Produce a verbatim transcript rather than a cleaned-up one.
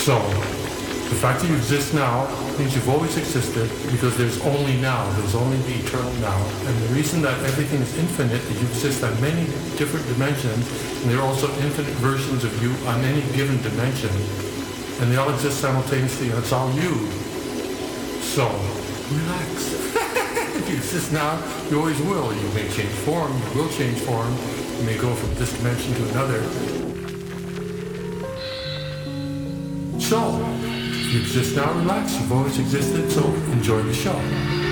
So, the fact that you exist now means you've always existed because there's only now. There's only the eternal now. And the reason that everything is infinite is you exist on many different dimensions, and there are also infinite versions of you on any given dimension. And they all exist simultaneously, and it's all you. So, relax. If you exist now, you always will. You may change form, you will change form. You may go from this dimension to another. So, if you exist now, relax. You've always existed, so enjoy the show.